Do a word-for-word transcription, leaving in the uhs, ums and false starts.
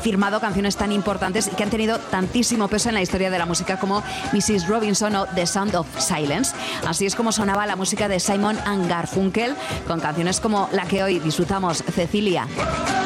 firmado canciones tan importantes y que han tenido tantísimo peso en la historia de la música como missus Robinson o The Sound of Silence. Así es como sonaba la música de Simon and Garfunkel, con canciones como la que hoy disfrutamos, Cecilia.